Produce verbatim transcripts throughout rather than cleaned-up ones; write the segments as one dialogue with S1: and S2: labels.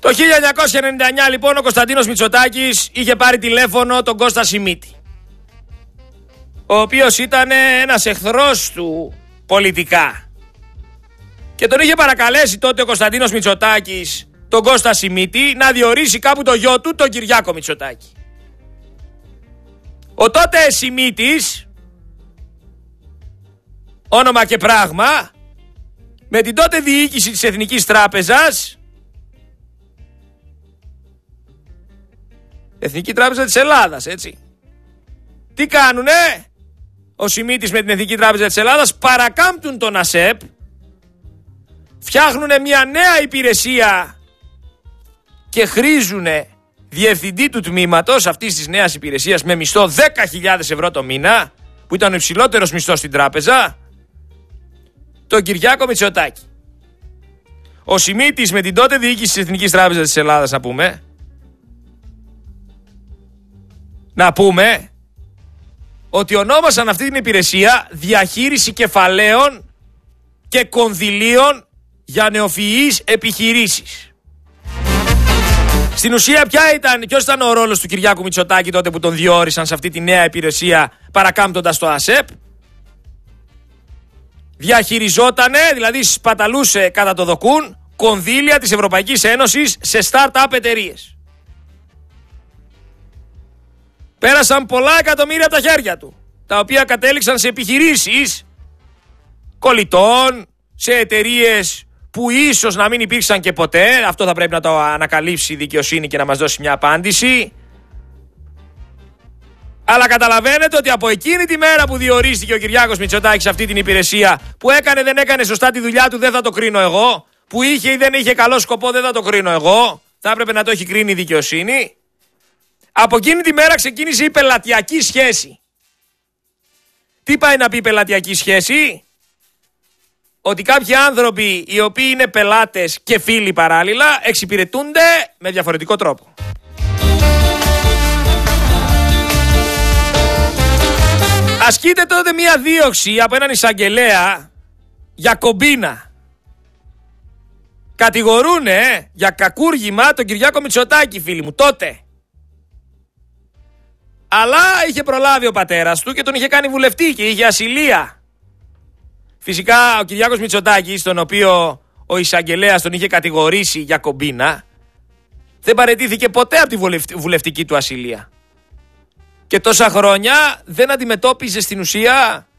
S1: Το χίλια εννιακόσια ενενήντα εννιά λοιπόν ο Κωνσταντίνος Μητσοτάκης είχε πάρει τηλέφωνο τον Κώστα Σιμίτη, ο οποίος ήταν ένας εχθρός του πολιτικά, και τον είχε παρακαλέσει τότε ο Κωνσταντίνος Μητσοτάκης τον Κώστα Σιμίτη να διορίσει κάπου το γιο του, τον Κυριάκο Μητσοτάκη. Ο τότε Σιμίτης, όνομα και πράγμα, με την τότε διοίκηση της Εθνικής Τράπεζας, Εθνική Τράπεζα της Ελλάδας, έτσι, τι κάνουνε? Ο Σιμίτης με την Εθνική Τράπεζα της Ελλάδας παρακάμπτουν τον ΑΣΕΠ, φτιάχνουνε μια νέα υπηρεσία και χρήζουνε διευθυντή του τμήματος αυτής της νέας υπηρεσίας με μισθό δέκα χιλιάδες ευρώ το μήνα, που ήταν ο υψηλότερος μισθός στην τράπεζα, τον Κυριάκο Μητσοτάκη. Ο Σιμίτης με την τότε διοίκηση της Εθνικής Τράπεζας της Ελλάδας, να πούμε, να πούμε ότι ονόμασαν αυτή την υπηρεσία διαχείριση κεφαλαίων και κονδυλίων για νεοφυείς επιχειρήσεις. Στην ουσία ποια ήταν, ποιος ήταν ο ρόλος του Κυριάκου Μητσοτάκη τότε που τον διόρισαν σε αυτή τη νέα υπηρεσία παρακάμπτοντας το ΑΣΕΠ? Διαχειριζότανε, δηλαδή σπαταλούσε κατά το δοκούν, κονδύλια της Ευρωπαϊκής Ένωσης σε start-up εταιρείες. Πέρασαν πολλά εκατομμύρια από τα χέρια του, τα οποία κατέληξαν σε επιχειρήσεις κολλητών, σε εταιρείες που ίσως να μην υπήρξαν και ποτέ. Αυτό θα πρέπει να το ανακαλύψει η δικαιοσύνη και να μας δώσει μια απάντηση. Αλλά καταλαβαίνετε ότι από εκείνη τη μέρα που διορίστηκε ο Κυριάκος Μητσοτάκης σε αυτή την υπηρεσία, που έκανε δεν έκανε σωστά τη δουλειά του, δεν θα το κρίνω εγώ, που είχε ή δεν είχε καλό σκοπό, δεν θα το κρίνω εγώ, θα έπρεπε να το έχει κρίνει η δικαιοσύνη. Από εκείνη τη μέρα ξεκίνησε η πελατειακή σχέση. Τι πάει να πει η πελατειακή σχέση? Ότι κάποιοι άνθρωποι οι οποίοι είναι πελάτες και φίλοι παράλληλα εξυπηρετούνται με διαφορετικό τρόπο. Ασκείται τότε μία δίωξη από έναν εισαγγελέα για κομπίνα. Κατηγορούνε για κακούργημα τον Κυριάκο Μητσοτάκη, φίλοι μου, τότε. Αλλά είχε προλάβει ο πατέρας του και τον είχε κάνει βουλευτή και είχε ασυλία. Φυσικά ο Κυριάκος Μητσοτάκης, τον οποίο ο εισαγγελέας τον είχε κατηγορήσει για κομπίνα, δεν παραιτήθηκε ποτέ από τη βουλευτική του ασυλία. Και τόσα χρόνια δεν αντιμετώπιζε στην ουσία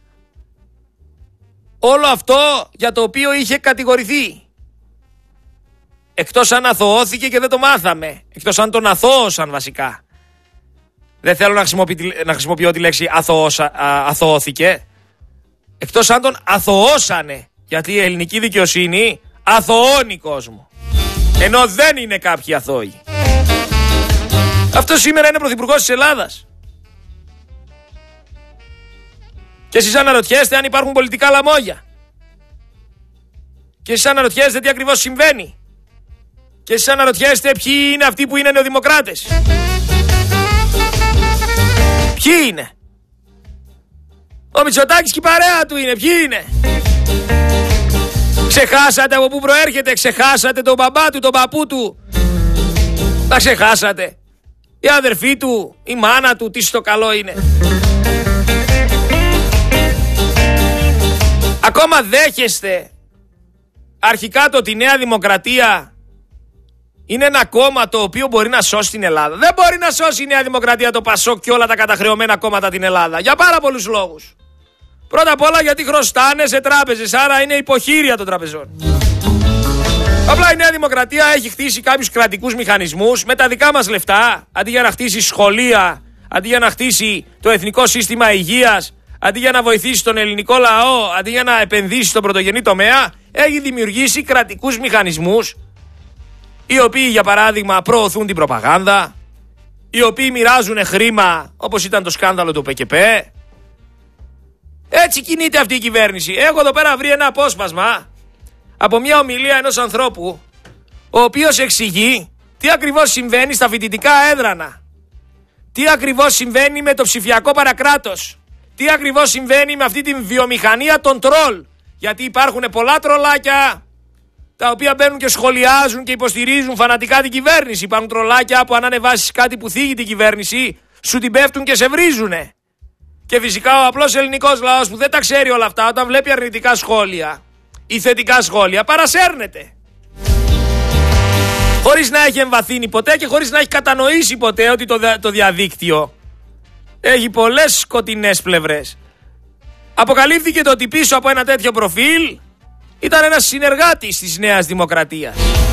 S1: όλο αυτό για το οποίο είχε κατηγορηθεί. Εκτός αν αθωώθηκε και δεν το μάθαμε. Εκτός αν τον αθώωσαν βασικά. Δεν θέλω να χρησιμοποιώ, να χρησιμοποιώ τη λέξη αθωώσα, α, αθωώθηκε. Εκτός αν τον αθωώσανε. Γιατί η ελληνική δικαιοσύνη αθωώνει κόσμο. Ενώ δεν είναι κάποιοι αθώοι. Αυτό σήμερα είναι πρωθυπουργός της Ελλάδας. Και εσείς αναρωτιέστε αν υπάρχουν πολιτικά λαμόγια. Και εσείς αναρωτιέστε τι ακριβώς συμβαίνει. Και εσείς αναρωτιέστε ποιοι είναι αυτοί που είναι νεοδημοκράτες. Ποιοι είναι? Ο Μητσοτάκης και η παρέα του είναι. Ποιοι είναι? Ξεχάσατε από πού προέρχεται? Ξεχάσατε τον μπαμπά του, τον παππού του? Τα ξεχάσατε? Η αδερφή του, η μάνα του, τι στο καλό είναι? Ακόμα δέχεστε αρχικά το ότι η Νέα Δημοκρατία είναι ένα κόμμα το οποίο μπορεί να σώσει την Ελλάδα? Δεν μπορεί να σώσει η Νέα Δημοκρατία, το Πασόκ και όλα τα καταχρεωμένα κόμματα την Ελλάδα. Για πάρα πολλούς λόγους. Πρώτα απ' όλα γιατί χρωστάνε σε τράπεζες, άρα είναι υποχείρια των τραπεζών. Απλά η Νέα Δημοκρατία έχει χτίσει κάποιους κρατικούς μηχανισμούς με τα δικά μας λεφτά, αντί για να χτίσει σχολεία, αντί για να χτίσει το εθνικό σύστημα υγείας, αντί για να βοηθήσει τον ελληνικό λαό, αντί για να επενδύσει στον πρωτογενή τομέα, έχει δημιουργήσει κρατικούς μηχανισμούς, οι οποίοι για παράδειγμα προωθούν την προπαγάνδα, οι οποίοι μοιράζουν χρήμα, όπως ήταν το σκάνδαλο του ΠΚΠ. Έτσι κινείται αυτή η κυβέρνηση. Έχω εδώ πέρα βρει ένα απόσπασμα από μια ομιλία ενός ανθρώπου, ο οποίος εξηγεί τι ακριβώς συμβαίνει στα φοιτητικά έδρανα, τι ακριβώς συμβαίνει με το ψηφιακό παρακράτος, τι ακριβώς συμβαίνει με αυτή τη βιομηχανία των τρόλ. Γιατί υπάρχουν πολλά τρολάκια τα οποία μπαίνουν και σχολιάζουν και υποστηρίζουν φανατικά την κυβέρνηση. Υπάρχουν τρολάκια που αν ανεβάσεις κάτι που θίγει την κυβέρνηση, σου την πέφτουν και σε βρίζουνε. Και φυσικά ο απλός ελληνικός λαός που δεν τα ξέρει όλα αυτά, όταν βλέπει αρνητικά σχόλια ή θετικά σχόλια, παρασέρνεται. Χωρίς να έχει εμβαθύνει ποτέ και χωρίς να έχει κατανοήσει ποτέ ότι το, το διαδίκτυο έχει πολλές σκοτεινές πλευρές. Αποκαλύφθηκε το ότι πίσω από ένα τέτοιο προφίλ ήταν ένας συνεργάτης της Νέας Δημοκρατίας.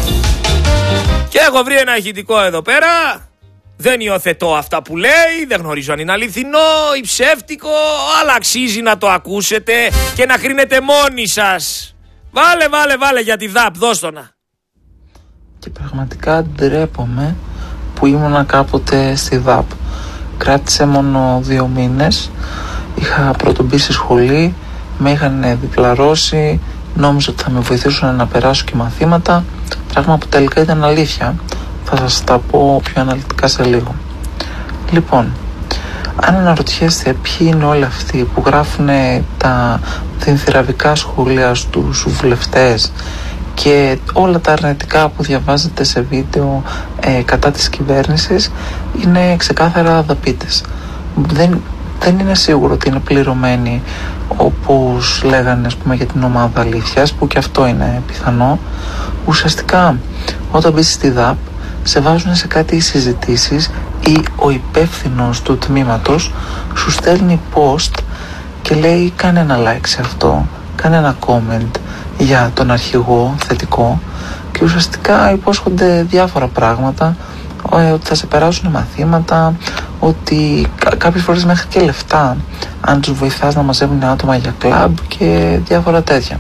S1: Και έχω βρει ένα ηχητικό εδώ πέρα. Δεν υιοθετώ αυτά που λέει, δεν γνωρίζω αν είναι αληθινό ή ψεύτικο, αλλά αξίζει να το ακούσετε και να κρίνετε μόνοι σας. Βάλε, βάλε, βάλε για τη ΔΑΠ, δώσ' το να.
S2: Και πραγματικά ντρέπομαι που ήμουνα κάποτε στη ΔΑΠ. Κράτησε μόνο δύο μήνες. Είχα πρωτομπεί στη σχολή, με είχαν διπλαρώσει, νόμιζα ότι θα με βοηθήσουν να περάσω και μαθήματα, πράγμα που τελικά ήταν αλήθεια. Θα σας τα πω πιο αναλυτικά σε λίγο. Λοιπόν, αν αναρωτιέστε ποιοι είναι όλοι αυτοί που γράφουν τα δυνθυραβικά σχόλια στους βουλευτές και όλα τα αρνητικά που διαβάζετε σε βίντεο ε, κατά της κυβέρνησης, είναι ξεκάθαρα δαπίτες. Δεν, δεν είναι σίγουρο ότι είναι πληρωμένοι όπως λέγανε, ας πούμε, για την ομάδα αλήθειας, που και αυτό είναι πιθανό. Ουσιαστικά όταν μπεις στη ΔΑΠ σε βάζουν σε κάτι συζητήσεις ή ο υπεύθυνος του τμήματος σου στέλνει post και λέει κάνε ένα like σε αυτό, κάνε ένα comment για τον αρχηγό θετικό, και ουσιαστικά υπόσχονται διάφορα πράγματα, ότι θα σε περάσουν μαθήματα, ότι κάποιες φορές μέχρι και λεφτά αν τους βοηθάς να μαζεύουν άτομα για κλαμπ και διάφορα τέτοια.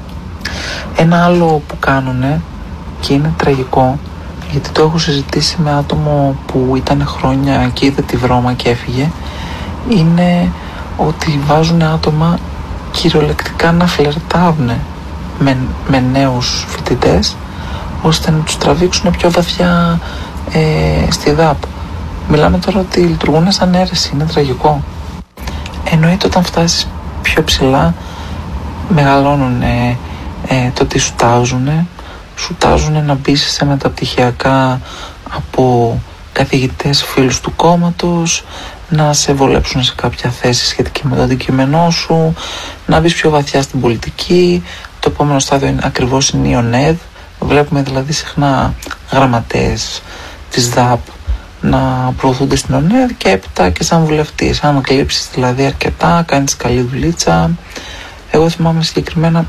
S2: Ένα άλλο που κάνουνε και είναι τραγικό, γιατί το έχω συζητήσει με άτομο που ήταν χρόνια και είδε τη βρώμα και έφυγε, είναι ότι βάζουν άτομα κυριολεκτικά να φλερτάρουν με, με νέους φοιτητές, ώστε να τους τραβήξουν πιο βαθιά ε, στη ΔΑΠ. Μιλάμε τώρα ότι λειτουργούν σαν αίρεση, είναι τραγικό. Εννοείται όταν φτάσεις πιο ψηλά μεγαλώνουν ε, ε, το τι σου τάζουνε. Σου τάζουν να μπεις σε μεταπτυχιακά από καθηγητές φίλους του κόμματος, να σε βολέψουν σε κάποια θέση σχετική με το αντικείμενό σου, να μπεις πιο βαθιά στην πολιτική. Το επόμενο στάδιο είναι, ακριβώς είναι η ΟΝΕΔ. Βλέπουμε δηλαδή συχνά γραμματέες της ΔΑΠ να προωθούνται στην ΟΝΕΔ και έπειτα και σαν βουλευτής. Αν κλείψεις δηλαδή αρκετά, κάνεις καλή δουλίτσα. Εγώ θυμάμαι συγκεκριμένα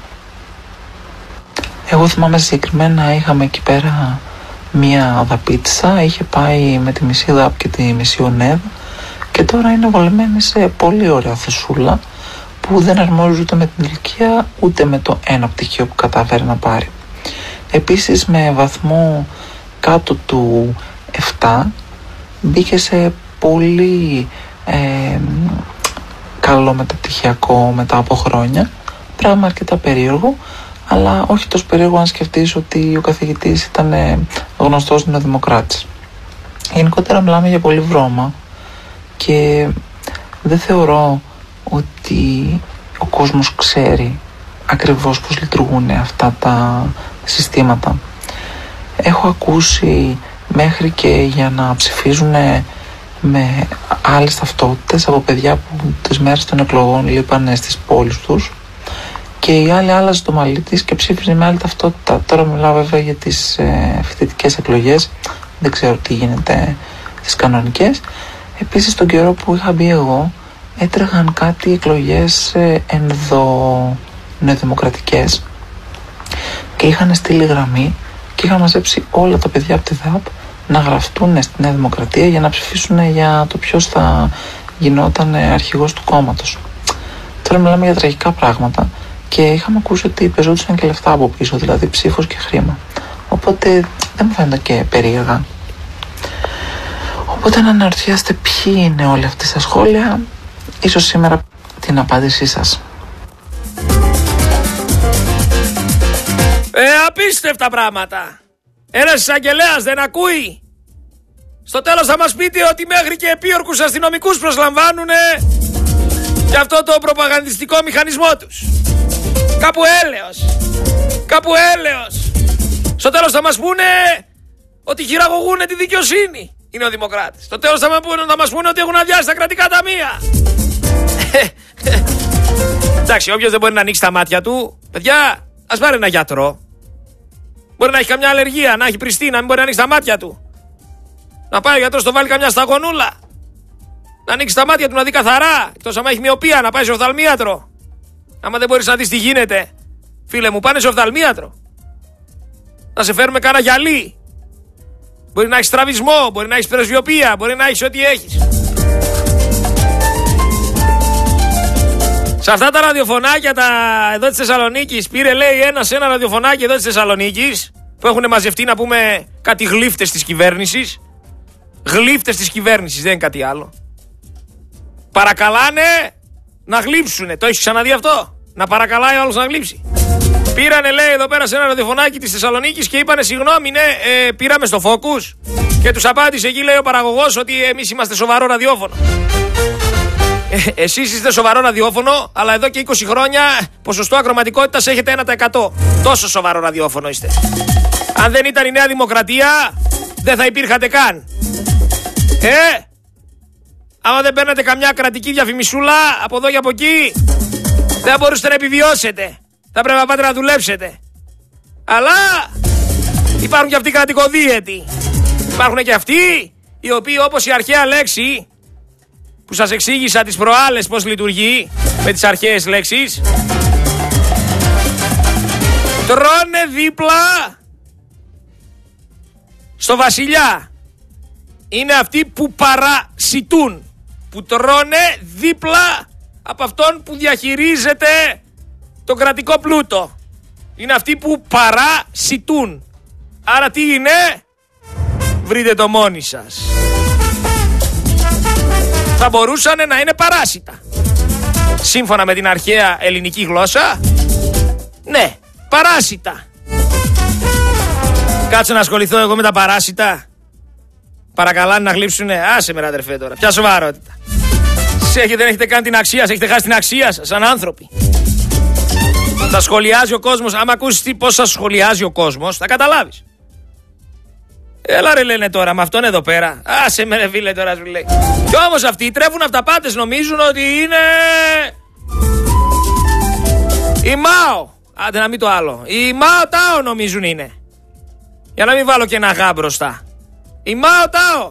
S2: Εγώ θυμάμαι συγκεκριμένα είχαμε εκεί πέρα μία δαπίτισσα, είχε πάει με τη μισή ΔΑΠ και τη μισή ΟΝΕΔ και τώρα είναι βολεμένη σε πολύ ωραία θεσούλα που δεν αρμόζει ούτε με την ηλικία ούτε με το ένα πτυχίο που καταφέρει να πάρει. Επίσης με βαθμό κάτω του επτά μπήκε σε πολύ ε, καλό μεταπτυχιακό μετά από χρόνια, πράγμα αρκετά περίεργο, αλλά όχι τόσο περίεργο αν σκεφτείς ότι ο καθηγητής ήταν γνωστός νεοδημοκράτης. Γενικότερα μιλάμε για πολύ βρώμα και δεν θεωρώ ότι ο κόσμος ξέρει ακριβώς πώς λειτουργούν αυτά τα συστήματα. Έχω ακούσει μέχρι και για να ψηφίζουν με άλλες ταυτότητες από παιδιά που τις μέρες των εκλογών λείπανε στις πόλεις τους και η άλλη άλλαζε το μαλλί της και ψήφιζε με άλλη ταυτότητα. Τώρα μιλάω βέβαια για τις ε, φοιτητικές εκλογές, δεν ξέρω τι γίνεται στις κανονικές. Επίσης τον καιρό που είχα μπει εγώ έτρεχαν κάτι εκλογές ε, ενδονεοδημοκρατικές και είχαν στείλει γραμμή και είχαν μαζέψει όλα τα παιδιά από τη ΔΑΠ να γραφτούν στη Νέα Δημοκρατία για να ψηφίσουν για το ποιος θα γινόταν αρχηγός του κόμματος. Τώρα μιλάμε για τραγικά πράγματα και είχαμε ακούσει ότι παίζονταν και λεφτά από πίσω, δηλαδή ψήφος και χρήμα. Οπότε δεν μου φαίνεται και περίεργα. Οπότε να αναρωτιέστε ποιοι είναι όλοι αυτοί στα σχόλια, ίσως σήμερα την απάντησή σας.
S1: Ε, απίστευτα πράγματα. Ένας εισαγγελέας δεν ακούει. Στο τέλος θα μας πείτε ότι μέχρι και επίορκους αστυνομικούς προσλαμβάνουνε και αυτό το προπαγανδιστικό μηχανισμό τους. Κάπου έλεος. Κάπου έλεος. Στο τέλος θα μας πούνε ότι χειραγωγούν τη δικαιοσύνη. Είναι ο Δημοκράτης. Στο τέλος θα, θα μας πούνε ότι έχουν αδειάσει τα κρατικά ταμεία. Εντάξει, όποιος δεν μπορεί να ανοίξει τα μάτια του, παιδιά, ας πάρει ένα γιατρό. Μπορεί να έχει καμιά αλλεργία, να έχει πριστή, να μην μπορεί να ανοίξει τα μάτια του. Να πάει ο γιατρός, το βάλει καμιά σταγονούλα. Να ανοίξει τα μάτια του, να δει καθαρά. Εκτός άμα έχει μοιοπία, να πάει σε οφθαλμίατρο. Άμα δεν μπορείς να δεις τι γίνεται, φίλε μου, πάνε σε οφθαλμίατρο. Να σε φέρουμε κάνα γυαλί. Μπορεί να έχεις στραβισμό, μπορεί να έχεις πρεσβειοπία, μπορεί να έχεις ό,τι έχεις. Σε αυτά τα ραδιοφωνάκια τα εδώ της Θεσσαλονίκης, πήρε λέει ένας ένα ραδιοφωνάκι εδώ της Θεσσαλονίκης, που έχουν μαζευτεί να πούμε κάτι γλύφτες της κυβέρνησης. Γλύφτες της κυβέρνησης, δεν είναι κάτι άλλο. Παρακαλάνε να γλύψουνε. Το έχεις ξαναδεί αυτό? Να παρακαλάει ο άλλος να γλύψει. Πήρανε λέει εδώ πέρα σε ένα ραδιοφωνάκι της Θεσσαλονίκης και είπανε συγγνώμη, ναι, ε, πήραμε στο Focus. Και τους απάντησε εκεί λέει ο παραγωγός ότι εμείς είμαστε σοβαρό ραδιόφωνο. Ε, εσείς είστε σοβαρό ραδιόφωνο, αλλά εδώ και είκοσι χρόνια ποσοστό ακροματικότητας έχετε ένα τοις εκατό. Τόσο σοβαρό ραδιόφωνο είστε. Αν δεν ήταν η Νέα Δημοκρατία, δεν θα υπήρχατε καν. Ε, άμα δεν παίρνατε καμιά κρατική διαφημισούλα από εδώ και από εκεί, δεν θα μπορούσατε να επιβιώσετε. Θα πρέπει να πάτε να δουλέψετε. Αλλά υπάρχουν και αυτοί κρατικοδίαιτοι. Υπάρχουν και αυτοί οι οποίοι, όπως η αρχαία λέξη που σας εξήγησα τις προάλλες πώς λειτουργεί με τις αρχαίες λέξεις, τρώνε δίπλα στο βασιλιά. Είναι αυτοί που παρασιτούν, που τρώνε δίπλα από αυτόν που διαχειρίζεται τον κρατικό πλούτο. Είναι αυτοί που παρασιτούν. Άρα τι είναι? Βρείτε το μόνοι σας. Θα μπορούσαν να είναι παράσιτα. Σύμφωνα με την αρχαία ελληνική γλώσσα, ναι, παράσιτα. Κάτσε να ασχοληθώ εγώ με τα παράσιτα. Παρακαλάνε να γλύψουνε. Άσε με ρε αδερφέ τώρα. Ποια σοβαρότητα. Έχετε, δεν έχετε καν την αξία σας. Έχετε χάσει την αξία σας σαν άνθρωποι. Τα σχολιάζει ο κόσμος. Άμα ακούσεις πώς σας σχολιάζει ο κόσμος, θα καταλάβεις. Έλα ρε λένε τώρα με αυτόν εδώ πέρα. Άσε με ρε φίλε τώρα σου λέει. Κι όμως αυτοί τρέφουν αυταπάτες, νομίζουν ότι είναι η Μάο. Άντε να μην το άλλο. Η Μάο Τάο νομίζουν είναι. Για να μην βάλω και ένα γά μπροστά. Η Μάο Τάο.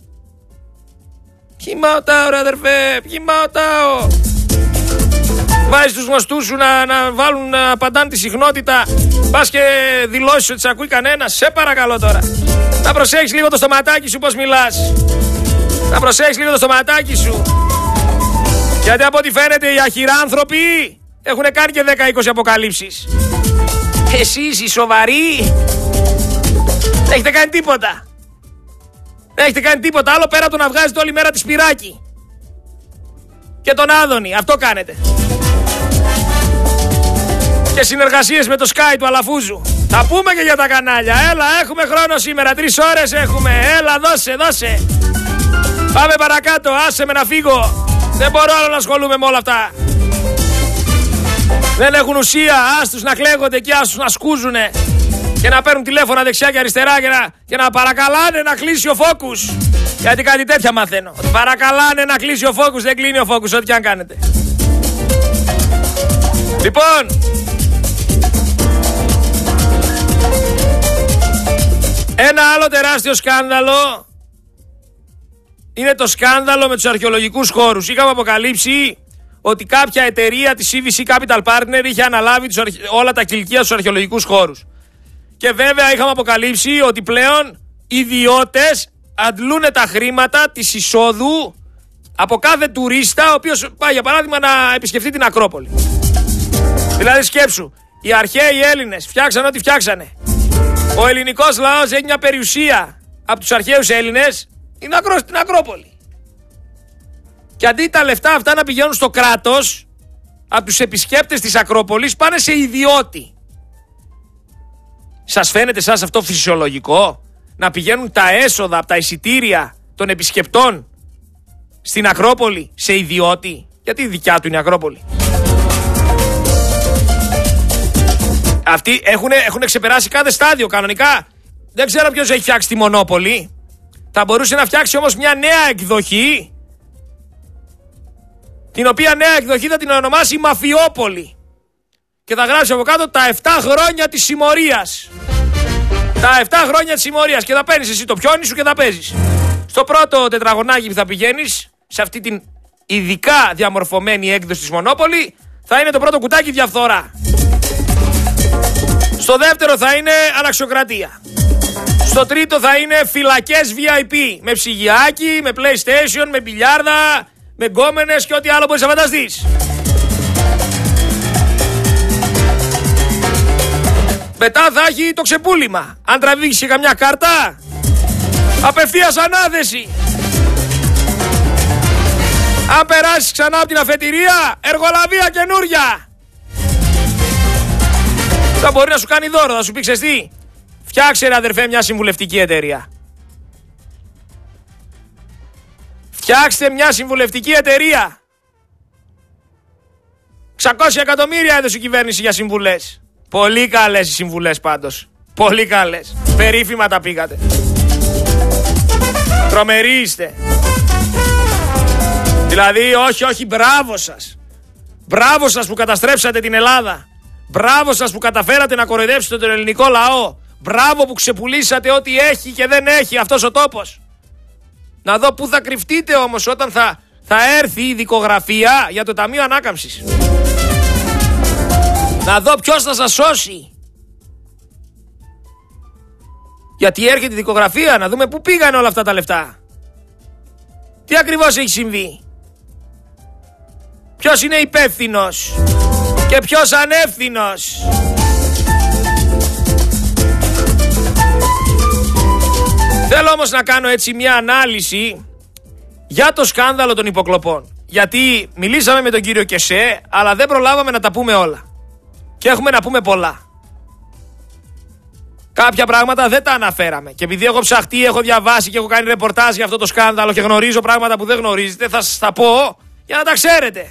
S1: Ποιοι Μάο Τάο ρε αδερφέ. Ποιοι Μάο Τάο. Βάζεις τους γνωστούς σου να, να βάλουν να απαντάνε τη συχνότητα. Πας και δηλώσεις ότι σε ακούει κανένας. Σε παρακαλώ τώρα. Να προσέχεις λίγο το στοματάκι σου πως μιλάς. Να προσέχεις λίγο το στοματάκι σου. Γιατί από ό,τι φαίνεται οι αχυράνθρωποι έχουν κάνει και δέκα είκοσι αποκαλύψεις. Εσείς οι σοβαροί δεν έχετε κάνει τίποτα. Δεν έχετε κάνει τίποτα άλλο πέρα από το να βγάζετε όλη μέρα τη Σπυράκη και τον Άδωνη. Αυτό κάνετε. Και συνεργασίες με το Sky του Αλαφούζου. Θα πούμε και για τα κανάλια. Έλα, έχουμε χρόνο σήμερα. Τρεις ώρες έχουμε. Έλα, δώσε, δώσε. Πάμε παρακάτω. Άσε με να φύγω. Δεν μπορώ άλλο να ασχολούμαι με όλα αυτά. Δεν έχουν ουσία. Άστους να κλαίγονται και άστους να σκούζουνε. Και να παίρνουν τηλέφωνα δεξιά και αριστερά και να, και να παρακαλάνε να κλείσει ο Focus. Γιατί κάτι τέτοια μαθαίνω. Ότι παρακαλάνε να κλείσει ο Focus. Δεν κλείνει ο Focus, ό,τι και αν κάνετε. Λοιπόν, ένα άλλο τεράστιο σκάνδαλο είναι το σκάνδαλο με τους αρχαιολογικούς χώρους. Είχαμε αποκαλύψει ότι κάποια εταιρεία της σι βι σι Capital Partner είχε αναλάβει τους αρχαι... όλα τα κηλικία στους αρχαιολογικούς χώρους. Και βέβαια είχαμε αποκαλύψει ότι πλέον ιδιώτες αντλούν τα χρήματα της εισόδου από κάθε τουρίστα ο οποίος πάει για παράδειγμα να επισκεφτεί την Ακρόπολη. Δηλαδή σκέψου, οι αρχαίοι Έλληνες φτιάξαν ό,τι φτιάξανε. Ο ελληνικός λαός έχει μια περιουσία από τους αρχαίους Έλληνες, είναι ακρό στην Ακρόπολη. Και αντί τα λεφτά αυτά να πηγαίνουν στο κράτος, από τους επισκέπτες της Ακρόπολης πάνε σε ιδιώτη. Σας φαίνεται σας αυτό φυσιολογικό? Να πηγαίνουν τα έσοδα από τα εισιτήρια των επισκεπτών στην Ακρόπολη σε ιδιώτη? Γιατί η δικιά του είναι η Ακρόπολη. Αυτοί έχουν ξεπεράσει κάθε στάδιο κανονικά. Δεν ξέρω ποιος έχει φτιάξει τη Μονόπολη. Θα μπορούσε να φτιάξει όμως μια νέα εκδοχή, την οποία νέα εκδοχή θα την ονομάσει Μαφιόπολη. Και θα γράψει από κάτω τα επτά χρόνια της συμμορίας. Τα επτά χρόνια της συμμορίας. Και θα παίρνεις εσύ το πιόνι σου και θα παίζεις. Στο πρώτο τετραγωνάκι που θα πηγαίνεις, σε αυτή την ειδικά διαμορφωμένη έκδοση της Μονόπολη, θα είναι το πρώτο κουτάκι διαφθορά. Στο δεύτερο θα είναι αναξιοκρατία. Στο τρίτο θα είναι φυλακές βι άι πι. Με ψυγιάκι, με PlayStation, με μπιλιάρδα, με γκόμενες και ό,τι άλλο μπορείς να φανταστείς. Μετά θα έχει το ξεπούλημα. Αν τραβήξει καμιά κάρτα, απευθείας ανάθεση. Αν περάσεις ξανά από την αφετηρία, εργολαβία καινούρια. Θα μπορεί να σου κάνει δώρο, θα σου πει ξέρεις τι, φτιάξε ρε αδερφέ μια συμβουλευτική εταιρεία. Φτιάξτε μια συμβουλευτική εταιρεία. εξακόσια εκατομμύρια έδωσε η κυβέρνηση για συμβουλές. Πολύ καλές οι συμβουλές πάντως. Πολύ καλές. Περίφημα τα πήγατε. Τρομεροί είστε. Δηλαδή όχι όχι μπράβο σας. Μπράβο σας που καταστρέψατε την Ελλάδα. Μπράβο σας που καταφέρατε να κοροϊδέψετε τον ελληνικό λαό. Μπράβο που ξεπουλήσατε ό,τι έχει και δεν έχει αυτός ο τόπος. Να δω πού θα κρυφτείτε όμως όταν θα, θα έρθει η δικογραφία για το Ταμείο Ανάκαμψης. Να δω ποιος θα σας σώσει. Γιατί έρχεται η δικογραφία, να δούμε πού πήγαν όλα αυτά τα λεφτά. Τι ακριβώς έχει συμβεί. Ποιος είναι υπεύθυνος και ποιος ανεύθυνος. Θέλω όμως να κάνω έτσι μια ανάλυση για το σκάνδαλο των υποκλοπών. Γιατί μιλήσαμε με τον κύριο Κεσέ, αλλά δεν προλάβαμε να τα πούμε όλα. Και έχουμε να πούμε πολλά. Κάποια πράγματα δεν τα αναφέραμε. Και επειδή έχω ψαχτεί, έχω διαβάσει και έχω κάνει ρεπορτάζ για αυτό το σκάνδαλο και γνωρίζω πράγματα που δεν γνωρίζετε, θα σας τα πω για να τα ξέρετε.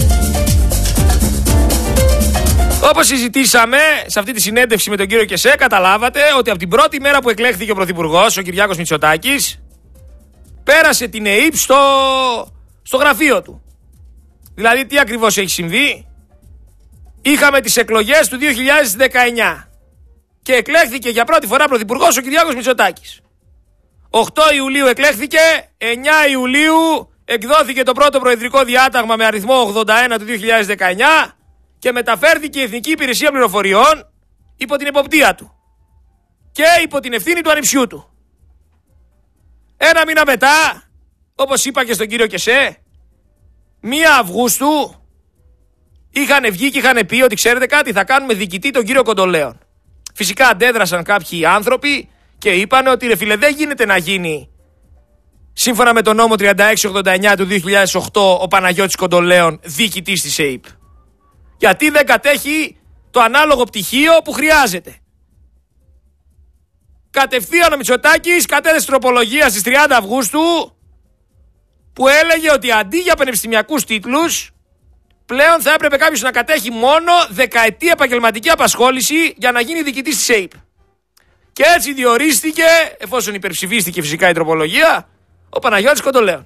S1: Όπως συζητήσαμε σε αυτή τη συνέντευξη με τον κύριο Κεσέ, καταλάβατε ότι από την πρώτη μέρα που εκλέχθηκε ο Πρωθυπουργός, ο Κυριάκος Μητσοτάκης, πέρασε την ΕΥΠ στο, στο γραφείο του. Δηλαδή τι ακριβώς έχει συμβεί. Είχαμε τις εκλογές του δύο χιλιάδες δεκαεννιά και εκλέχθηκε για πρώτη φορά Πρωθυπουργός ο Κυριάκος Μητσοτάκης. οκτώ Ιουλίου εκλέχθηκε, εννιά Ιουλίου εκδόθηκε το πρώτο προεδρικό διάταγμα με αριθμό ογδόντα ένα του δύο χιλιάδες δεκαεννιά και μεταφέρθηκε η Εθνική Υπηρεσία Πληροφοριών υπό την εποπτεία του και υπό την ευθύνη του ανιψιού του. Ένα μήνα μετά, όπως είπα και στον κύριο Κεσέ, μία Αυγούστου είχαν βγει και είχαν πει ότι ξέρετε κάτι, θα κάνουμε διοικητή τον κύριο Κοντολέον. Φυσικά αντέδρασαν κάποιοι άνθρωποι και είπαν ότι ρε φίλε δεν γίνεται να γίνει σύμφωνα με τον νόμο τριάντα έξι ογδόντα εννιά του δύο χιλιάδες οκτώ ο Παναγιώτης Κοντολέον διοικητής της ΕΥΠ. Γιατί δεν κατέχει το ανάλογο πτυχίο που χρειάζεται. Κατευθείαν ο Μητσοτάκης κατέθεσε τροπολογία στις τριάντα Αυγούστου που έλεγε ότι αντί για πανεπιστημιακούς τίτλους πλέον θα έπρεπε κάποιος να κατέχει μόνο δεκαετή επαγγελματική απασχόληση για να γίνει διοικητής της ΕΥΠ. Και έτσι διορίστηκε, εφόσον υπερψηφίστηκε φυσικά η τροπολογία, ο Παναγιώτης Κοντολέον.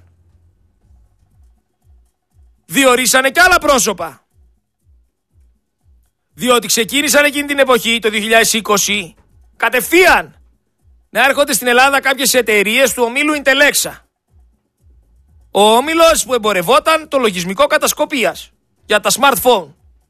S1: Διορίσανε και άλλα πρόσωπα. Διότι ξεκίνησαν εκείνη την εποχή, το δύο χιλιάδες είκοσι, κατευθείαν να έρχονται στην Ελλάδα κάποιες εταιρείες του ομίλου Ιντελέξα. Ο όμιλος που εμπορευόταν το λογισμικό κατασκοπίας για τα smartphone.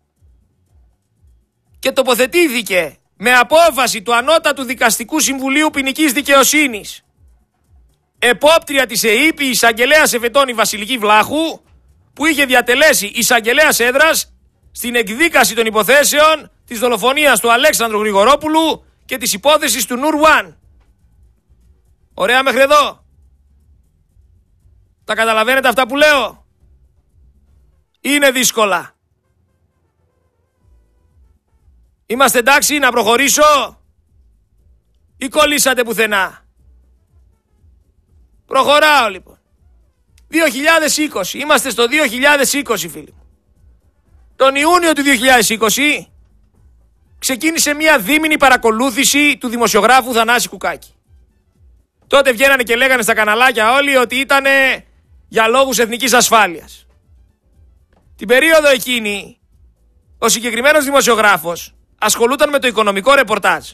S1: Και τοποθετήθηκε με απόφαση του Ανώτατου Δικαστικού Συμβουλίου Ποινικής Δικαιοσύνης επόπτρια της ΕΥΠ η εισαγγελέας εφετών η Βασιλική Βλάχου, που είχε διατελέσει εισαγγελέας έδρας στην εκδίκαση των υποθέσεων της δολοφονίας του Αλέξανδρου Γρηγορόπουλου και της υπόθεσης του Νουρουάν. Ωραία μέχρι εδώ. Τα καταλαβαίνετε αυτά που λέω? Είναι δύσκολα. Είμαστε εντάξει να προχωρήσω ή κολλήσατε πουθενά? Προχωράω λοιπόν. δύο χιλιάδες είκοσι. Είμαστε στο δύο χιλιάδες είκοσι φίλοι μου. Τον Ιούνιο του δύο χιλιάδες είκοσι ξεκίνησε μια δίμηνη παρακολούθηση του δημοσιογράφου Θανάση Κουκάκη. Τότε βγαίνανε και λέγανε στα καναλάκια όλοι ότι ήταν για λόγους εθνικής ασφάλειας. Την περίοδο εκείνη ο συγκεκριμένος δημοσιογράφος ασχολούταν με το οικονομικό ρεπορτάζ.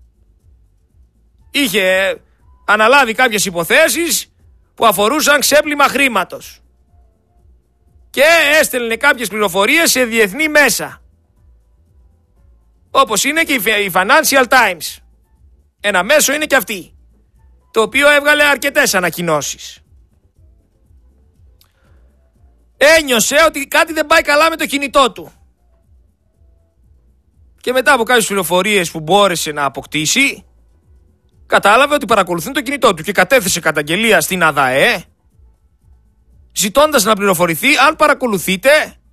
S1: Είχε αναλάβει κάποιες υποθέσεις που αφορούσαν ξέπλυμα χρήματος και έστελνε κάποιες πληροφορίες σε διεθνή μέσα, όπως είναι και η Financial Times. Ένα μέσο είναι και αυτή, το οποίο έβγαλε αρκετές ανακοινώσεις. Ένιωσε ότι κάτι δεν πάει καλά με το κινητό του. Και μετά από κάποιες πληροφορίες που μπόρεσε να αποκτήσει, κατάλαβε ότι παρακολουθούν το κινητό του και κατέθεσε καταγγελία στην ΑΔΑΕ, ζητώντας να πληροφορηθεί αν παρακολουθείτε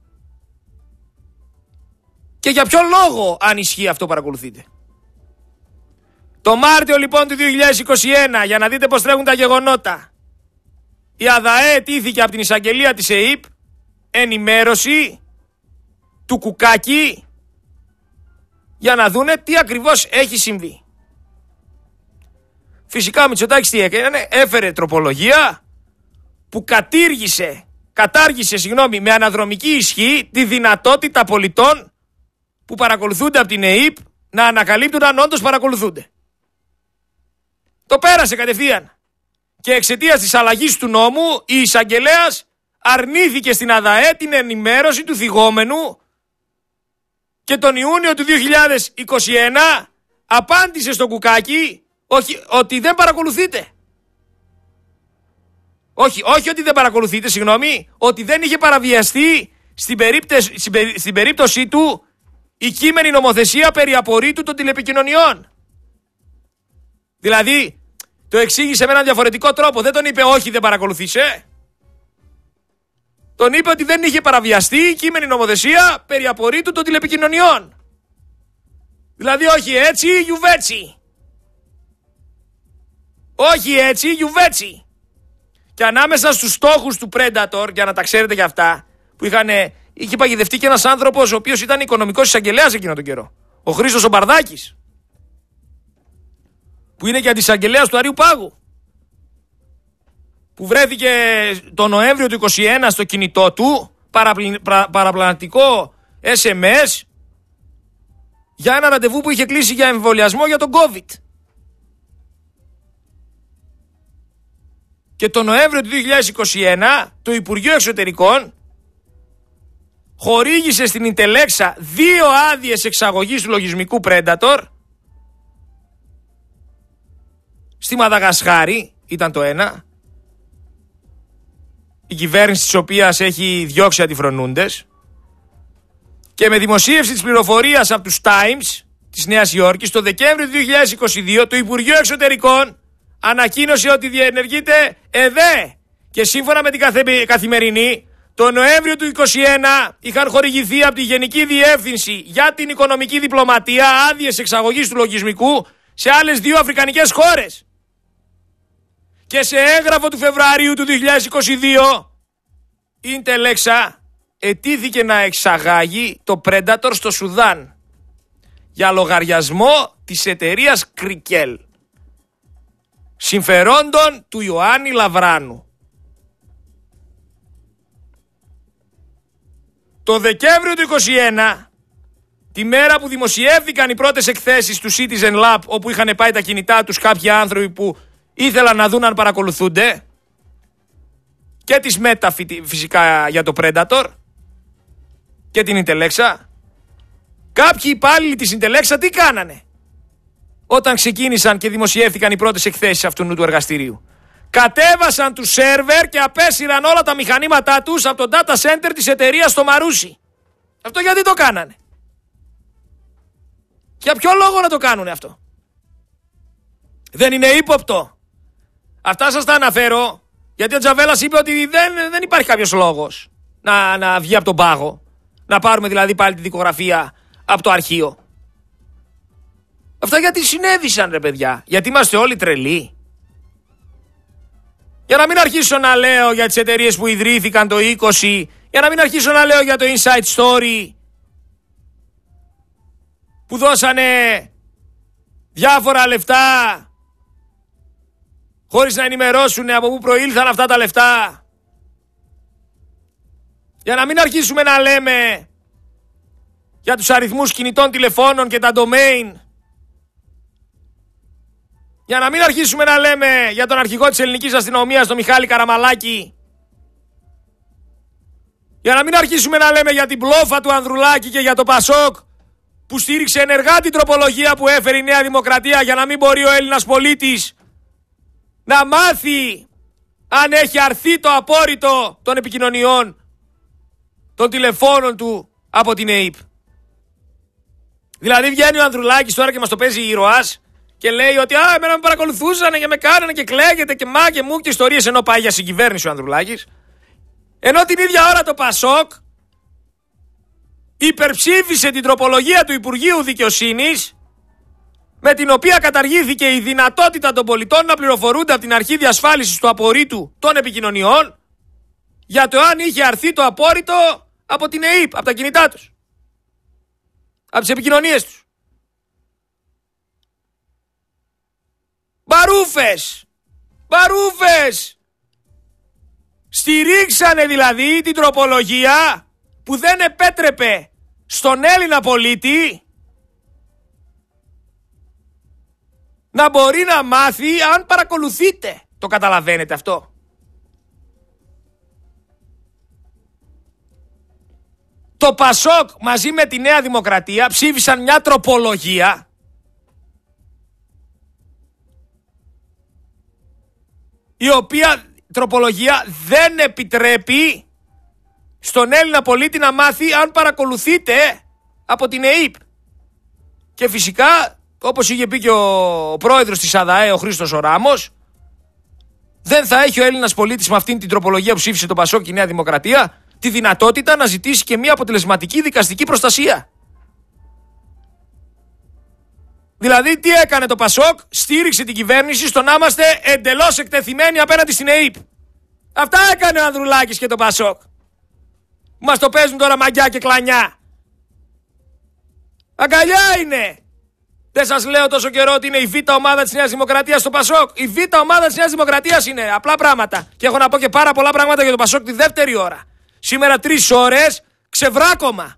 S1: και για ποιο λόγο, αν ισχύει αυτό, παρακολουθείτε. Το Μάρτιο λοιπόν του δύο χιλιάδες είκοσι ένα, για να δείτε πως τρέχουν τα γεγονότα, η ΑΔΑΕ αιτήθηκε από την εισαγγελία της ΕΥΠ ενημέρωση του Κουκάκη για να δούνε τι ακριβώς έχει συμβεί. Φυσικά ο Μητσοτάκης τι έκανε? Έφερε τροπολογία που κατήργησε, κατάργησε συγγνώμη, με αναδρομική ισχύ τη δυνατότητα πολιτών που παρακολουθούνται από την ΕΥΠ να ανακαλύπτουν αν όντως παρακολουθούνται. Το πέρασε κατευθείαν. Και εξαιτίας της αλλαγής του νόμου η εισαγγελέας αρνήθηκε στην ΑΔΑΕ την ενημέρωση του θυγόμενου και τον Ιούνιο του δύο χιλιάδες είκοσι ένα απάντησε στον Κουκάκη όχι, ότι δεν παρακολουθείτε. Όχι, όχι ότι δεν παρακολουθείτε, συγγνώμη, ότι δεν είχε παραβιαστεί στην περίπτωση, στην περίπτωσή του η κείμενη νομοθεσία περί απορρίτου των τηλεπικοινωνιών. Δηλαδή, το εξήγησε με έναν διαφορετικό τρόπο. Δεν τον είπε όχι, δεν παρακολουθήσε. Τον είπε ότι δεν είχε παραβιαστεί η κείμενη νομοθεσία περί απορρίτου των τηλεπικοινωνιών. Δηλαδή, όχι έτσι, γιουβέτσι. Όχι έτσι, γιουβέτσι. Και ανάμεσα στους στόχους του Predator, για να τα ξέρετε και αυτά, που είχαν, είχε παγιδευτεί και ένας άνθρωπος ο οποίος ήταν οικονομικός εισαγγελέας εκείνο τον καιρό. Ο Χρήστος ο Μπαρδάκης, που είναι και αντισαγγελέας του Αρείου Πάγου, που βρέθηκε τον Νοέμβριο του είκοσι ένα στο κινητό του παραπλη, πρα, παραπλανητικό ες εμ ες για ένα ραντεβού που είχε κλείσει για εμβολιασμό για τον COVID. Και τον Νοέμβριο του δύο χιλιάδες είκοσι ένα το Υπουργείο Εξωτερικών χορήγησε στην Ιντελέξα δύο άδειες εξαγωγής του λογισμικού Predator. Στη Μαδαγασχάρη ήταν το ένα, η κυβέρνηση της οποίας έχει διώξει αντιφρονούντες, και με δημοσίευση της πληροφορίας από τους Times της Νέας Υόρκης το Δεκέμβριο του δύο χιλιάδες είκοσι δύο το Υπουργείο Εξωτερικών ανακοίνωσε ότι διενεργείται ΕΔΕ και σύμφωνα με την Καθημερινή το Νοέμβριο του είκοσι ένα είχαν χορηγηθεί από τη Γενική Διεύθυνση για την Οικονομική Διπλωματία άδειες εξαγωγής του λογισμικού σε άλλες δύο αφρικανικές χώρες. Και σε έγγραφο του Φεβρουαρίου του δύο χιλιάδες είκοσι δύο η Ιντελέξα αιτήθηκε να εξαγάγει το Predator στο Σουδάν για λογαριασμό της εταιρείας Κρικέλ, συμφερόντων του Ιωάννη Λαβράνου. Το Δεκέμβριο του είκοσι ένα, τη μέρα που δημοσιεύτηκαν οι πρώτες εκθέσεις του Citizen Lab, όπου είχαν πάει τα κινητά τους κάποιοι άνθρωποι που ήθελαν να δουν αν παρακολουθούνται, και της Μέτα φυσικά για το Predator και την Ιντελέξα, κάποιοι υπάλληλοι της Ιντελέξα τι κάνανε όταν ξεκίνησαν και δημοσιεύτηκαν οι πρώτες εκθέσεις αυτού του εργαστηρίου? Κατέβασαν τους σερβερ και απέσυραν όλα τα μηχανήματά τους από το data center της εταιρείας στο Μαρούσι. Αυτό γιατί το κάνανε? Για ποιο λόγο να το κάνουνε αυτό? Δεν είναι ύποπτο? Αυτά σας τα αναφέρω γιατί ο Τζαβέλας είπε ότι δεν, δεν υπάρχει κάποιος λόγος να, να βγει από τον πάγο. Να πάρουμε δηλαδή πάλι τη δικογραφία από το αρχείο. Αυτά γιατί συνέβησαν, ρε παιδιά? Γιατί είμαστε όλοι τρελοί? Για να μην αρχίσω να λέω για τις εταιρείες που ιδρύθηκαν το είκοσι, για να μην αρχίσω να λέω για το Inside Story που δώσανε διάφορα λεφτά χωρίς να ενημερώσουν από πού προήλθαν αυτά τα λεφτά. Για να μην αρχίσουμε να λέμε για τους αριθμούς κινητών τηλεφώνων και τα domain. Για να μην αρχίσουμε να λέμε για τον αρχηγό της ελληνικής αστυνομίας, τον Μιχάλη Καραμαλάκη. Για να μην αρχίσουμε να λέμε για την μπλόφα του Ανδρουλάκη και για το Πασόκ που στήριξε ενεργά την τροπολογία που έφερε η Νέα Δημοκρατία για να μην μπορεί ο Έλληνας πολίτης να μάθει αν έχει αρθεί το απόρριτο των επικοινωνιών των τηλεφώνων του από την ΕΥΠ. Δηλαδή βγαίνει ο Ανδρουλάκης τώρα και μας το παίζει ήρωας και λέει ότι α, εμένα με παρακολουθούσαν και με κάνανε και κλαίγεται και μα και μου και ιστορίες, ενώ πάει για συγκυβέρνηση ο Ανδρουλάκης. Ενώ την ίδια ώρα το Πασόκ υπερψήφισε την τροπολογία του Υπουργείου Δικαιοσύνης με την οποία καταργήθηκε η δυνατότητα των πολιτών να πληροφορούνται από την αρχή διασφάλισης του απορρίτου των επικοινωνιών για το αν είχε αρθεί το απόρριτο από την ΕΥΠ, από τα κινητά τους, από τις επικοινωνίες τους. Μπαρούφες! Μπαρούφες! Στηρίξανε δηλαδή την τροπολογία που δεν επέτρεπε στον Έλληνα πολίτη να μπορεί να μάθει αν παρακολουθείτε. Το καταλαβαίνετε αυτό? Το Πασόκ μαζί με τη Νέα Δημοκρατία ψήφισαν μια τροπολογία η οποία τροπολογία δεν επιτρέπει στον Έλληνα πολίτη να μάθει αν παρακολουθείτε από την ΕΥΠ. Και φυσικά, όπως είχε πει και ο πρόεδρος της ΑΔΑΕ, ο Χρήστος ο Ράμος, δεν θα έχει ο Έλληνας πολίτης με αυτήν την τροπολογία που ψήφισε το Πασόκ και η Νέα Δημοκρατία τη δυνατότητα να ζητήσει και μια αποτελεσματική δικαστική προστασία. Δηλαδή τι έκανε το Πασόκ? Στήριξε την κυβέρνηση στο να είμαστε εντελώς εκτεθειμένοι απέναντι στην ΕΥΠ. Αυτά έκανε ο Ανδρουλάκης και το Πασόκ. Μας το παίζουν τώρα μαγιά και κλανιά. Αγκαλιά είναι. Δεν σας λέω τόσο καιρό ότι είναι η β' ομάδα της Νέας Δημοκρατίας στο Πασόκ. Η β' ομάδα της Νέας Δημοκρατίας είναι απλά πράγματα. Και έχω να πω και πάρα πολλά πράγματα για το Πασόκ τη δεύτερη ώρα. Σήμερα τρεις ώρες ξεβράκωμα.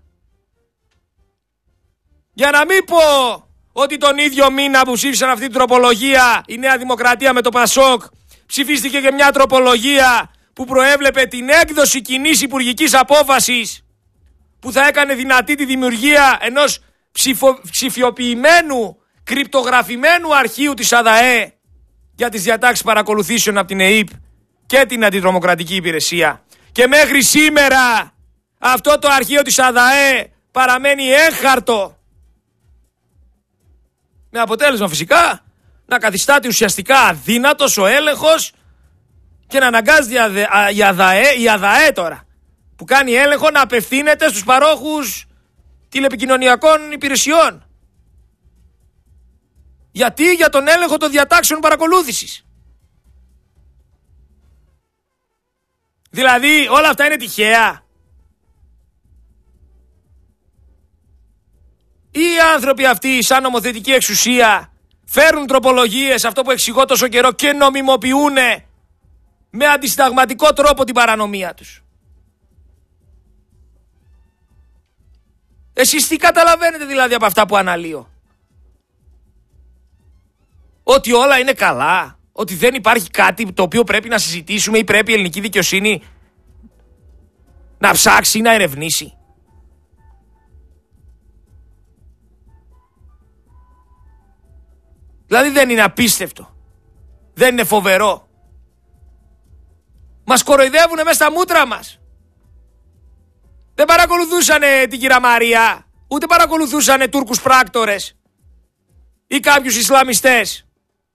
S1: Για να μην πω ότι τον ίδιο μήνα που ψήφισαν αυτή την τροπολογία η Νέα Δημοκρατία με το Πασόκ, ψηφίστηκε και μια τροπολογία που προέβλεπε την έκδοση κοινής υπουργικής απόφασης που θα έκανε δυνατή τη δημιουργία ενός ψηφο, ψηφιοποιημένου, κρυπτογραφημένου αρχείου της ΑΔΑΕ για τις διατάξεις παρακολουθήσεων από την ΕΥΠ και την Αντιτρομοκρατική Υπηρεσία. Και μέχρι σήμερα αυτό το αρχείο της ΑΔΑΕ παραμένει έγχαρτο. Με αποτέλεσμα φυσικά να καθιστάται ουσιαστικά αδύνατος ο έλεγχος και να αναγκάζει η ΑΔΑΕ, η ΑΔΑΕ τώρα που κάνει έλεγχο να απευθύνεται στους παρόχους τηλεπικοινωνιακών υπηρεσιών. Γιατί? Για τον έλεγχο των διατάξεων παρακολούθησης. Δηλαδή όλα αυτά είναι τυχαία? Οι άνθρωποι αυτοί σαν νομοθετική εξουσία φέρουν τροπολογίες, αυτό που εξηγώ τόσο καιρό, και νομιμοποιούν με αντισυνταγματικό τρόπο την παρανομία τους. Εσείς τι καταλαβαίνετε δηλαδή από αυτά που αναλύω? Ότι όλα είναι καλά? Ότι δεν υπάρχει κάτι το οποίο πρέπει να συζητήσουμε ή πρέπει η ελληνική δικαιοσύνη να ψάξει ή να ερευνήσει? Δηλαδή δεν είναι απίστευτο? Δεν είναι φοβερό? Μας κοροϊδεύουνε μέσα στα μούτρα μας. Δεν παρακολουθούσανε την κυρία Μαρία, ούτε παρακολουθούσανε Τούρκους πράκτορες ή κάποιους Ισλαμιστές.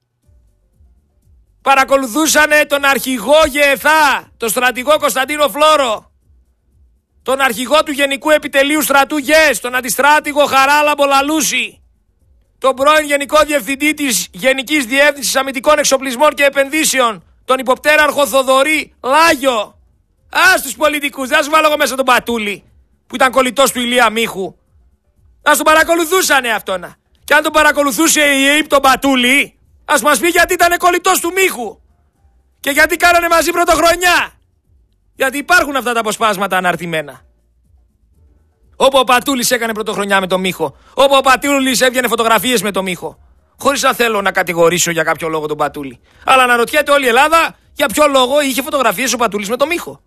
S1: Παρακολουθούσανε τον αρχηγό ΓΕΘΑ, τον στρατηγό Κωνσταντίνο Φλόρο, τον αρχηγό του Γενικού Επιτελείου Στρατού ΓΕΣ, τον αντιστράτηγο Χαράλαμπο Λαλούση, τον πρώην Γενικό Διευθυντή της Γενικής Διεύθυνσης Αμυντικών Εξοπλισμών και Επενδύσεων, τον υποπτέραρχο Θοδωρή Λάγιο. Ας τους πολιτικούς, δεν σου βάλω εγώ μέσα τον Πατούλη που ήταν κολλητός του Ηλία Μίχου Ας τον παρακολουθούσανε αυτόνα. Και αν τον παρακολουθούσε η ΕΕΠ τον Πατούλη, ας μας πει γιατί ήταν κολλητός του Μίχου. Και γιατί κάνανε μαζί πρωτοχρονιά. Γιατί υπάρχουν αυτά τα αποσπάσματα αναρτημένα. Όπου ο Πατούλης έκανε πρωτοχρονιά με τον Μίχο. Όπου ο Πατούλης έβγαινε φωτογραφίες με τον Μίχο. Χωρίς να θέλω να κατηγορήσω για κάποιο λόγο τον Πατούλη. Αλλά αναρωτιέται όλη η Ελλάδα για ποιο λόγο είχε φωτογραφίες ο Πατούλης με τον Μίχο.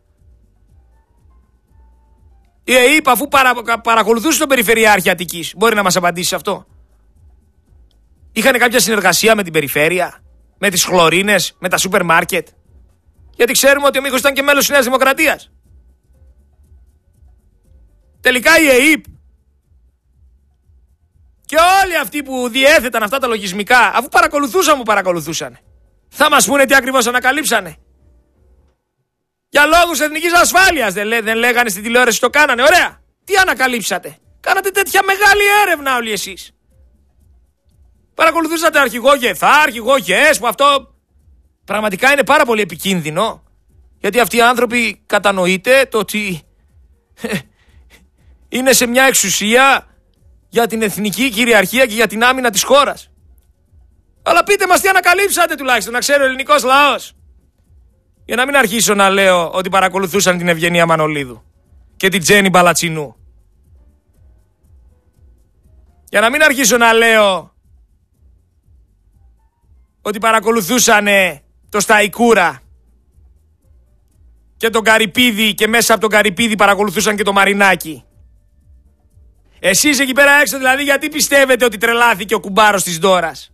S1: Η ΕΕΠ, αφού παρα, παρακολουθούσε τον Περιφερειάρχη Αττικής, μπορεί να μας απαντήσει σε αυτό. Είχαν κάποια συνεργασία με την περιφέρεια, με τις χλωρίνες, με τα σούπερ μάρκετ. Γιατί ξέρουμε ότι ο Μίχος ήταν και μέλος της Νέας Δημοκρατίας. Τελικά η ΕΕΠ και όλοι αυτοί που διέθεταν αυτά τα λογισμικά, αφού παρακολουθούσαν μου παρακολουθούσαν, θα μας πούνε τι ακριβώς ανακαλύψανε. Για λόγους εθνικής ασφάλειας δεν, λέ, δεν λέγανε στην τηλεόραση, το κάνανε. Ωραία. Τι ανακαλύψατε? Κάνατε τέτοια μεγάλη έρευνα όλοι εσείς. Παρακολουθούσατε αρχηγό ΓΕΘΑ, αρχηγό ΓΕΣ, που αυτό πραγματικά είναι πάρα πολύ επικίνδυνο. Γιατί αυτοί οι άνθρωποι κατανοείτε το ότι είναι σε μια εξουσία για την εθνική κυριαρχία και για την άμυνα της χώρας. Αλλά πείτε μας τι ανακαλύψατε τουλάχιστον, να ξέρει ο ελληνικός λαός. Για να μην αρχίσω να λέω ότι παρακολουθούσαν την Ευγενία Μανολίδου και την Τζέννη Μπαλατσινού. Για να μην αρχίσω να λέω ότι παρακολουθούσαν το Σταϊκούρα και τον Καρυπίδη και μέσα από τον Καρυπίδη παρακολουθούσαν και το Μαρινάκι. Εσείς εκεί πέρα έξω δηλαδή γιατί πιστεύετε ότι τρελάθηκε ο κουμπάρος της Ντόρας?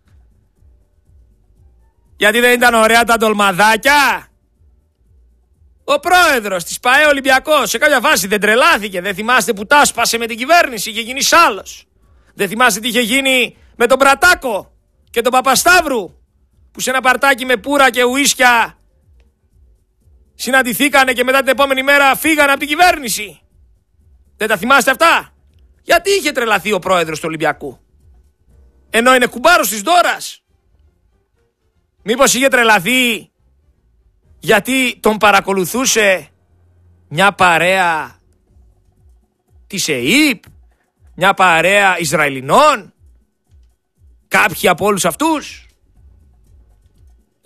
S1: Γιατί δεν ήταν ωραία τα ντολμαδάκια? Ο πρόεδρος της ΠΑΕ Ολυμπιακός σε κάποια φάση δεν τρελάθηκε? Δεν θυμάστε που τάσπασε με την κυβέρνηση, είχε γίνει σάλος? Δεν θυμάστε τι είχε γίνει με τον Πρατάκο και τον Παπασταύρου, που σε ένα παρτάκι με πουρα και ουίσκια συναντηθήκανε και μετά την επόμενη μέρα φύγανε από την κυβέρνηση? Δεν τα θυμάστε αυτά? Γιατί είχε τρελαθεί ο πρόεδρος του Ολυμπιακού, ενώ είναι κουμπάρος της Ντόρας? Μήπως είχε τρελαθεί γιατί τον παρακολουθούσε μια παρέα της ΕΕΠ, μια παρέα Ισραηλινών, κάποιοι από όλους αυτούς? Ε,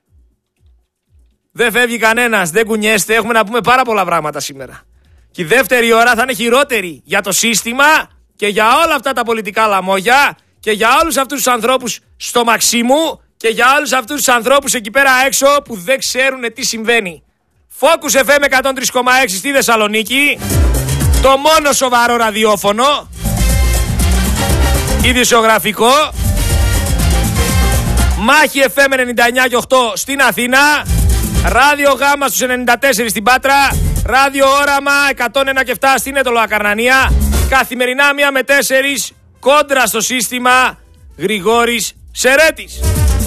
S1: δεν φεύγει κανένας, δεν κουνιέστε, έχουμε να πούμε πάρα πολλά πράγματα σήμερα. Και η δεύτερη ώρα θα είναι χειρότερη για το σύστημα και για όλα αυτά τα πολιτικά λαμόγια και για όλους αυτούς τους ανθρώπους στο Μαξίμου και για όλους αυτούς τους ανθρώπους εκεί πέρα έξω που δεν ξέρουν τι συμβαίνει. Focus εφ εμ εκατόν τρία κόμμα έξι στη Θεσσαλονίκη, το μόνο σοβαρό ραδιόφωνο, ειδησιογραφικό. Μάχη εφ εμ ενενήντα εννιά και οκτώ στην Αθήνα, Ράδιο Γάμα στους ενενήντα τέσσερα στην Πάτρα, Ράδιο Όραμα εκατόν ένα και επτά στην Αιτωλοακαρνανία. Καθημερινά μία με τέσσερις, κόντρα στο σύστημα, Γρηγόρης Σερέτης.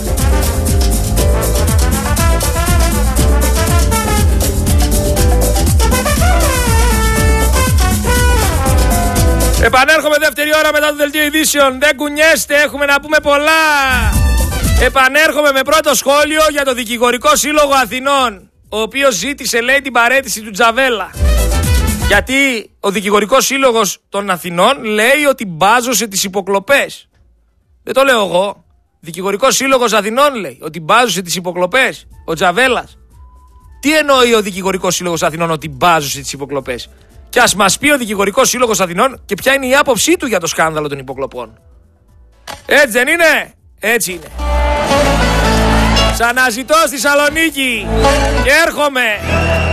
S1: Επανέρχομαι δεύτερη ώρα μετά το δελτίο ειδήσεων. Δεν κουνιέστε, έχουμε να πούμε πολλά. Επανέρχομαι με πρώτο σχόλιο για το Δικηγορικό Σύλλογο Αθηνών, ο οποίος ζήτησε, λέει, την παραίτηση του Τζαβέλα. Γιατί ο Δικηγορικός Σύλλογος των Αθηνών λέει ότι μπάζωσε τις υποκλοπές. Δεν το λέω εγώ. Δικηγορικός Σύλλογος Αθηνών λέει ότι μπάζωσε τις υποκλοπές ο Τζαβέλας. Τι εννοεί ο Δικηγορικός Σύλλογος Αθηνών ότι μπάζωσε τις υποκλοπές? Και ας μας πει ο Δικηγορικός Σύλλογος Αθηνών και ποια είναι η άποψή του για το σκάνδαλο των υποκλοπών. Έτσι δεν είναι? Έτσι είναι. Σ' αναζητώ στη Θεσσαλονίκη και έρχομαι.